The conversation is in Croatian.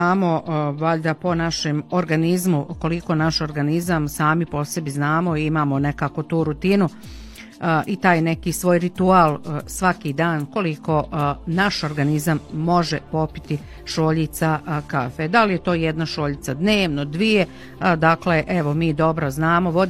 Znamo valjda po našem organizmu, koliko naš organizam sami po sebi znamo i imamo nekako tu rutinu i taj neki svoj ritual svaki dan koliko naš organizam može popiti šoljica kafe. Da li je to jedna šoljica dnevno, dvije, dakle evo mi dobro znamo,